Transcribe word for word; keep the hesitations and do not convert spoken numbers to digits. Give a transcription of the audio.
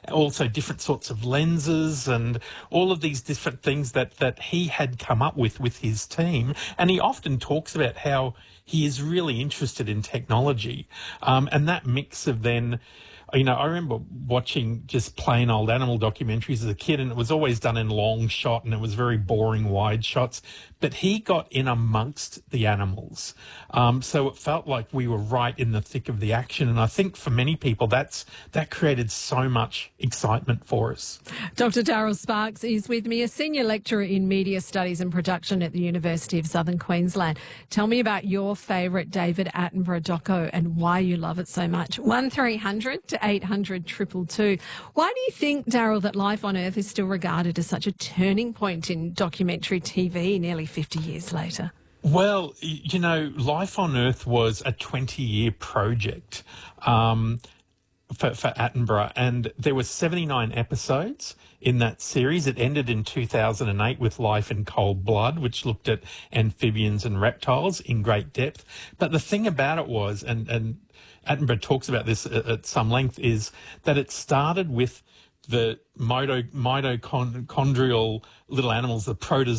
also different sorts of lenses and all of these different things that, that he had come up with with his team. And he often talks about how he is really interested in technology. Um, and that mix of then, you know, I remember watching just plain old animal documentaries as a kid, and it was always done in long shot and it was very boring wide shots. But he got in amongst the animals. Um, so it felt like we were right in the thick of the action. And I think for many people, that's that created so much excitement for us. Doctor Daryl Sparks is with me, a senior lecturer in media studies and production at the University of Southern Queensland. Tell me about your favourite David Attenborough doco and why you love it so much. one three hundred to eight hundred two two two. Why do you think, Daryl, that Life on Earth is still regarded as such a turning point in documentary T V nearly fifty years later? Well, you know, Life on Earth was a twenty-year project um, for, for Attenborough, and there were seventy-nine episodes in that series. It ended in two thousand eight with Life in Cold Blood, which looked at amphibians and reptiles in great depth. But the thing about it was, and, and Attenborough talks about this at, at some length, is that it started with the mito- mitochondrial little animals, the protozoa,